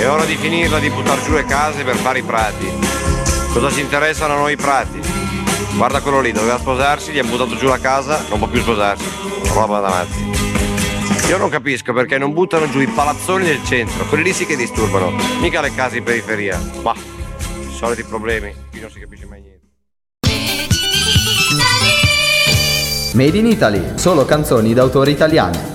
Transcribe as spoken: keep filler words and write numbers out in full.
È ora di finirla di buttar giù le case per fare i prati. Cosa ci interessano a noi i prati? Guarda quello lì, doveva sposarsi, gli ha buttato giù la casa, non può più sposarsi. Roba da matti. Io non capisco perché non buttano giù i palazzoni del centro, quelli lì sì che disturbano, mica le case in periferia. Bah, i soliti problemi, qui non si capisce mai niente. Made in Italy, solo canzoni d'autore italiane.